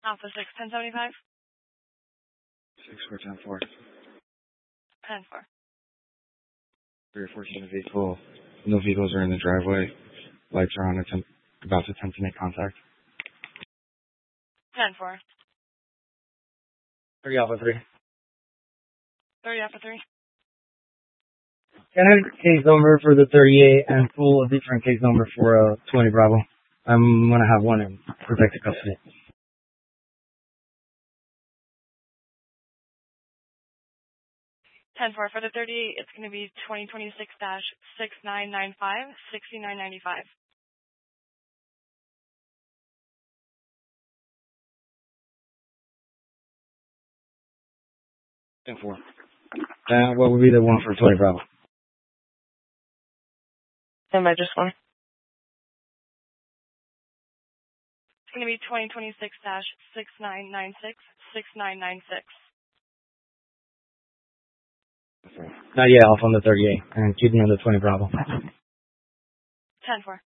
Alpha 6, 1075. 6410-4. 10-4. 314 vehicle. No vehicles are in the driveway. Lights are on. About to attempt to make contact. 10-4. 30 Alpha 3. 30 Alpha 3. Can I have case number for the 38 and full different case number for 20 Bravo? I'm going to have one in protected custody. 10-4. For the 38, it's going to be 2026-6995, 6995. And 4. What would be the one for 20 Bravo? And by just one. It's going to be 2026-6996, 6996. Not yet, off on the 38. And keep me on the 20 Bravo. 10-4.